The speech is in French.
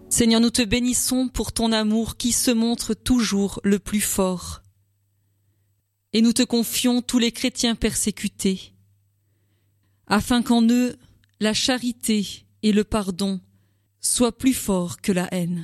Seigneur, nous te bénissons pour ton amour qui se montre toujours le plus fort. Et nous te confions tous les chrétiens persécutés, afin qu'en eux, la charité et le pardon soient plus forts que la haine.